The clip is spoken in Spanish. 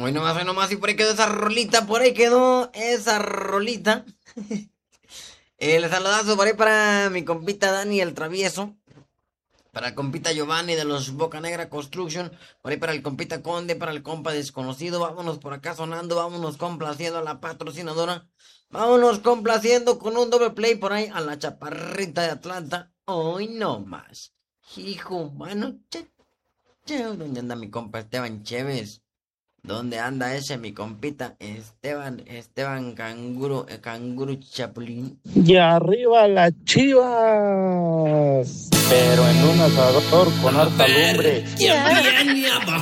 Hoy nomás, y por ahí quedó esa rolita, por ahí quedó esa rolita. El saludazo por ahí para mi compita Dani el Travieso, para el compita Giovanni de los Boca Negra Construction, por ahí para el compita Conde, para el compa Desconocido. Vámonos por acá sonando, vámonos complaciendo a la patrocinadora. Vámonos complaciendo con un doble play por ahí a la chaparrita de Atlanta. Hoy no más. Hijo, mano, ¿dónde anda mi compa Esteban Chévez? ¿Dónde anda ese mi compita? Esteban Canguro, Canguro Chapulín. Y arriba las Chivas, pero en un asador con harta lumbre. ¿Quién viene abajo?